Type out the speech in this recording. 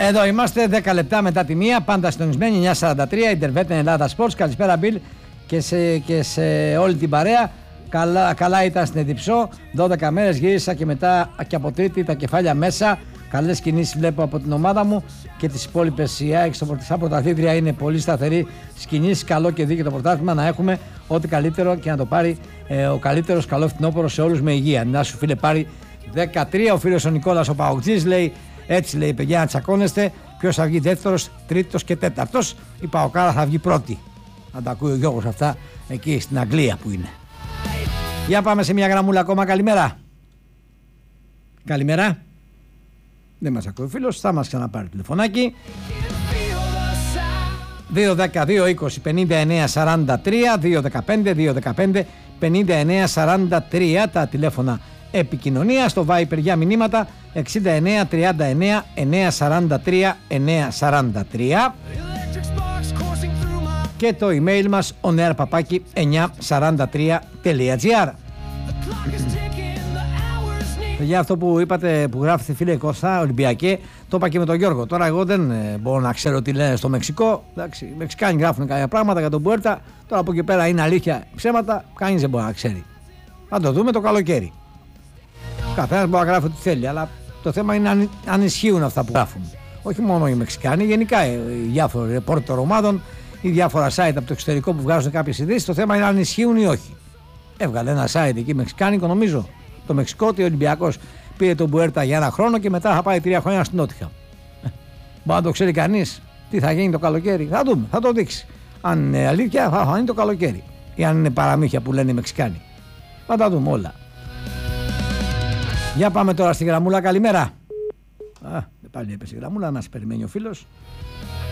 Εδώ είμαστε 10 λεπτά μετά τη μία, πάντα συντονισμένοι 9:43, Intervet Ελλάδα Sports. Καλησπέρα Μπιλ και σε όλη την παρέα. Καλά ήταν στην Εδιψό, 12 μέρες γύρισα και μετά και από Τρίτη τα κεφάλια μέσα. Καλές κινήσεις βλέπω από την ομάδα μου και τις υπόλοιπες. Η ΑΕΚ σαν πρωταθλήτρια είναι πολύ σταθερή στις κινήσεις. Καλό και δίκαιο το πρωτάθλημα, να έχουμε ό,τι καλύτερο και να το πάρει ο καλύτερος. Καλό φθινόπωρο σε όλους με υγεία. Να σου φίλε πάρει 13. Ο φίλος ο Νικόλας ο Παοκτζής λέει, έτσι λέει παιδιά, να τσακώνεστε. Ποιος θα βγει δεύτερος, τρίτος και τέταρτος. Η Παοκάρα θα βγει πρώτη. Να τα ακούει ο Γιώργος αυτά εκεί στην Αγγλία που είναι. Για πάμε σε μια γραμμούλα ακόμα. Καλημέρα. Καλημέρα. Δεν μας ακούει ο φίλος, θα μας ξαναπάρει τηλεφωνάκι. 2-10-2-20-59-43 2-15-2-15 59-43 τα τηλέφωνα επικοινωνία. Στο Viper για μηνύματα 69-39 943 943 και το email μας onairpapaki943.gr. Για αυτό που είπατε, που γράφετε φίλε Κώστα, Ολυμπιακέ, το είπα και με τον Γιώργο. Τώρα εγώ δεν μπορώ να ξέρω τι λένε στο Μεξικό. Εντάξει, οι Μεξικάνοι γράφουν κάποια πράγματα για τον Πουέρτα. Τώρα από εκεί πέρα είναι αλήθεια, ψέματα, κανείς δεν μπορεί να ξέρει. Θα το δούμε το καλοκαίρι. Καθένας μπορεί να γράφει ό,τι θέλει, αλλά το θέμα είναι αν ισχύουν αυτά που γράφουν. Όχι μόνο οι Μεξικάνοι, γενικά οι διάφοροι ρεπόρτερ ομάδων ή διάφορα site από το εξωτερικό που βγάζουν κάποιες ειδήσεις. Το θέμα είναι αν ισχύουν ή όχι. Έβγαλε ένα site εκεί μεξικάνικο, νομίζω. Το Μεξικό, ότι ο Ολυμπιακός πήρε τον Πουέρτα για 1 χρόνο και μετά θα πάει 3 χρόνια στην Νότιχα. Μπορεί να το ξέρει κανείς τι θα γίνει το καλοκαίρι. Θα δούμε, θα το δείξει. Αν είναι αλήθεια, θα φανεί το καλοκαίρι. Ή αν είναι παραμύθια που λένε οι Μεξικάνοι. Θα τα δούμε όλα. Για πάμε τώρα στη γραμμούλα. Καλημέρα. Πάλι έπεσε η γραμμούλα, μας περιμένει ο φίλος.